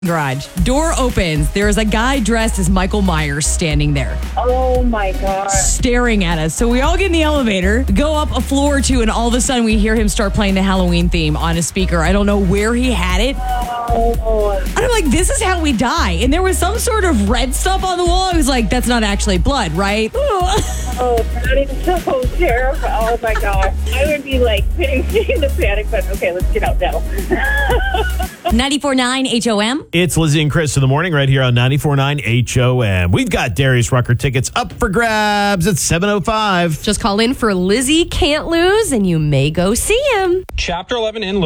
Garage. Door opens. There is a guy dressed as Michael Myers standing there. Oh my God. Staring at us. So we all get in the elevator, go up a floor or two, and all of a sudden we hear him start playing the Halloween theme on a speaker. I don't know where he had it. Oh. And I'm like, this is how we die. And there was some sort of red stuff on the wall. I was like, that's not actually blood, right? Oh, that is so terrible. Oh my God. I would be like hitting the panic button. Okay, let's get out now. 94.9 HOM. It's Lizzie and Chris in the morning right here on 94.9 HOM. We've got Darius Rucker tickets up for grabs at 7:05. Just call in for Lizzie Can't Lose, and you may go see him. Chapter 11 in